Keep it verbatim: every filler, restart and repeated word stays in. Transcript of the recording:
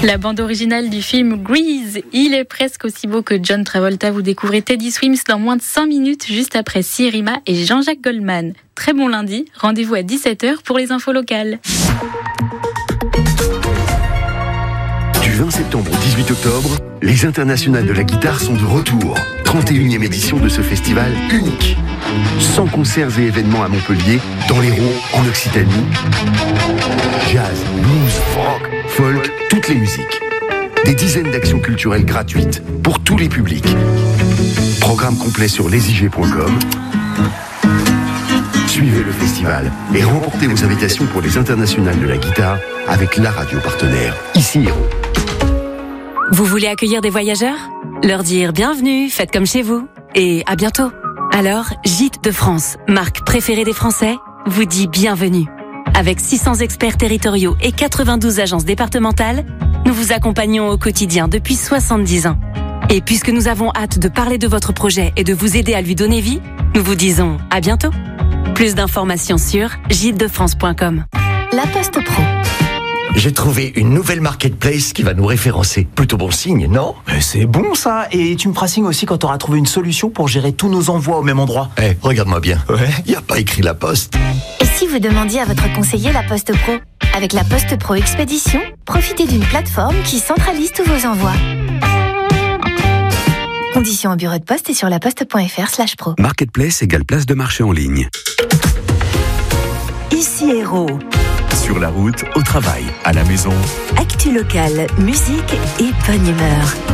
La bande originale du film Grease. Il est presque aussi beau que John Travolta. Vous découvrez Teddy Swims dans moins de cinq minutes, juste après Sirima et Jean-Jacques Goldman. Très bon lundi, rendez-vous à dix-sept heures pour les infos locales. Du vingt septembre au dix-huit octobre, les Internationales de la guitare sont de retour. trente et unième édition de ce festival unique. cent concerts et événements à Montpellier, dans l'Hérault, en Occitanie. Jazz, blues, rock, folk, toutes les musiques. Des dizaines d'actions culturelles gratuites pour tous les publics. Programme complet sur lesigé point com. Suivez le festival et remportez vos invitations pour les Internationales de la guitare avec la radio partenaire, ici Hérault. Vous voulez accueillir des voyageurs ? Leur dire bienvenue, faites comme chez vous et à bientôt. Alors, Gîtes de France, marque préférée des Français, vous dit bienvenue. Avec six cents experts territoriaux et quatre-vingt-douze agences départementales, nous vous accompagnons au quotidien depuis soixante-dix ans. Et puisque nous avons hâte de parler de votre projet et de vous aider à lui donner vie, nous vous disons à bientôt. Plus d'informations sur gîtes de france point com. La Poste Pro. J'ai trouvé une nouvelle marketplace qui va nous référencer. Plutôt bon signe, non ? Mais c'est bon ça. Et tu me feras signe aussi quand tu auras trouvé une solution pour gérer tous nos envois au même endroit. Eh, hey, regarde-moi bien. Ouais. Il n'y a pas écrit La Poste. Et si vous demandiez à votre conseiller La Poste Pro ? Avec La Poste Pro Expédition, profitez d'une plateforme qui centralise tous vos envois. Conditions au bureau de poste et sur laposte.fr slash pro. Marketplace égale place de marché en ligne. Ici Hérault. Sur la route, au travail, à la maison. Actu locale, musique et bonne humeur.